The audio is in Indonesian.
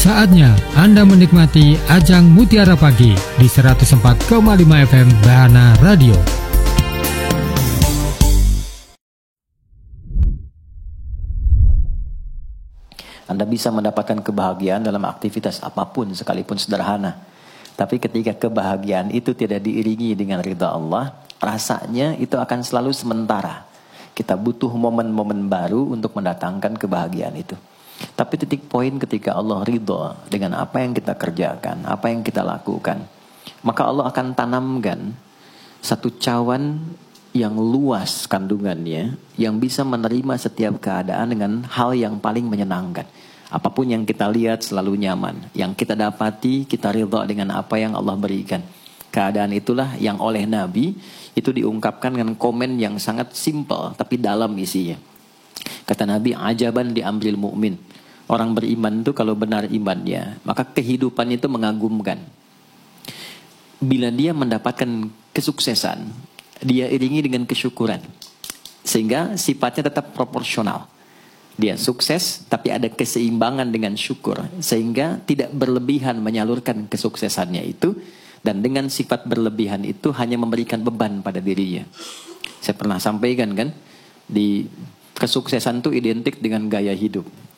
Saatnya Anda menikmati Ajang Mutiara Pagi di 104,5 FM Bahana Radio. Anda bisa mendapatkan kebahagiaan dalam aktivitas apapun sekalipun sederhana. Tapi ketika kebahagiaan itu tidak diiringi dengan ridha Allah, rasanya itu akan selalu sementara. Kita butuh momen-momen baru untuk mendatangkan kebahagiaan itu. Tapi titik poin ketika Allah ridha dengan apa yang kita kerjakan, apa yang kita lakukan, maka Allah akan tanamkan satu cawan yang luas kandungannya, yang bisa menerima setiap keadaan dengan hal yang paling menyenangkan. Apapun yang kita lihat selalu nyaman. Yang kita dapati, kita ridha dengan apa yang Allah berikan. Keadaan itulah yang oleh Nabi itu diungkapkan dengan komen yang sangat simpel tapi dalam isinya. Kata Nabi, ajaban di amril mu'min. Orang beriman itu kalau benar imannya, maka kehidupan itu mengagumkan. Bila dia mendapatkan kesuksesan, dia iringi dengan kesyukuran. Sehingga sifatnya tetap proporsional. Dia sukses, tapi ada keseimbangan dengan syukur. Sehingga tidak berlebihan menyalurkan kesuksesannya itu. Dan dengan sifat berlebihan itu hanya memberikan beban pada dirinya. Saya pernah sampaikan kan, di kesuksesan itu identik dengan gaya hidup.